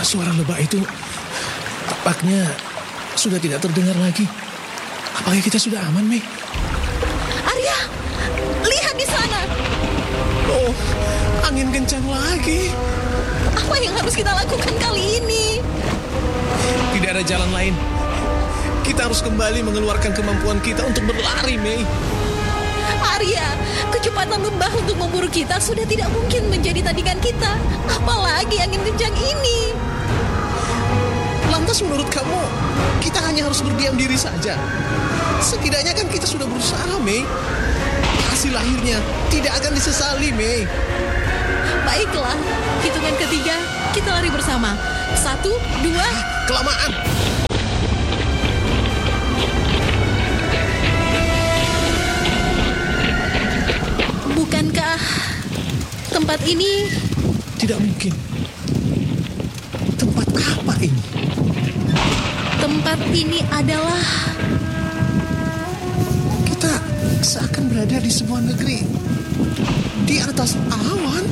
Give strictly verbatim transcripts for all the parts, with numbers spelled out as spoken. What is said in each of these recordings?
Suara lebah itu tampaknya sudah tidak terdengar lagi. Apakah kita sudah aman, Mei? Arya, lihat di sana. Oh, angin kencang lagi. Apa yang harus kita lakukan kali ini? Tidak ada jalan lain. Kita harus kembali mengeluarkan kemampuan kita untuk berlari, Mei. Arya, kecepatan lebah untuk memburu kita sudah tidak mungkin menjadi tandingan kita. Apalagi angin kencang ini. Lantas menurut kamu, kita hanya harus berdiam diri saja? Setidaknya kan kita sudah berusaha, Mei. Hasil akhirnya tidak akan disesali, Mei. Baiklah, hitungan ketiga, kita lari bersama. Satu, dua. Kelamaan. Bukankah tempat ini... Tidak mungkin. Tempat apa ini? Tempat ini adalah... Kita seakan berada di sebuah negeri di atas awan.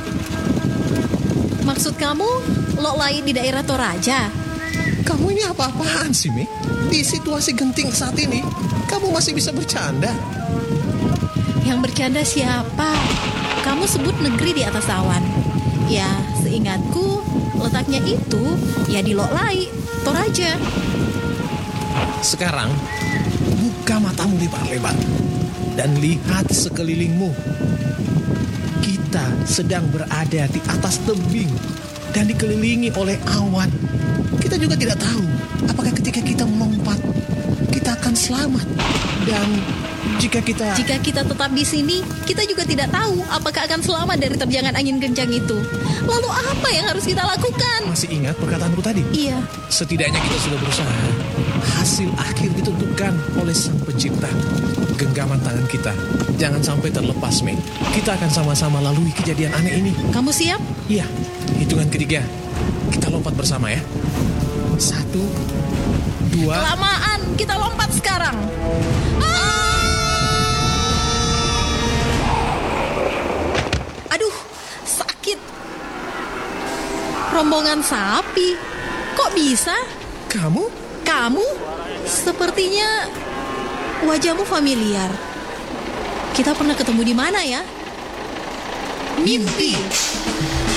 Maksud kamu, Lok Lai di daerah Toraja? Kamu ini apa-apaan sih, Mei? Di situasi genting saat ini, kamu masih bisa bercanda. Yang bercanda siapa? Kamu sebut negeri di atas awan. Ya, seingatku, letaknya itu ya di Lok Lai, Toraja. Sekarang, buka matamu lebar-lebar dan lihat sekelilingmu. Kita sedang berada di atas tebing dan dikelilingi oleh awan. Kita juga tidak tahu apakah ketika kita melompat, kita akan selamat. Dan jika kita... Jika kita tetap di sini, kita juga tidak tahu apakah akan selamat dari terjangan angin kencang itu. Lalu apa yang harus kita lakukan? Masih ingat perkataanku tadi? Iya. Setidaknya kita sudah berusaha. Hasil akhir ditentukan oleh Sang Pencipta. Genggaman tangan kita jangan sampai terlepas, Mei. Kita akan sama-sama lalui kejadian aneh ini. Kamu siap? Iya, hitungan ketiga. Kita lompat bersama ya. Satu, dua... Kelamaan, kita lompat sekarang. Aduh, sakit. Rombongan sapi. Kok bisa? Kamu? Kamu? Sepertinya wajahmu familiar. Kita pernah ketemu di mana ya? Mimpi.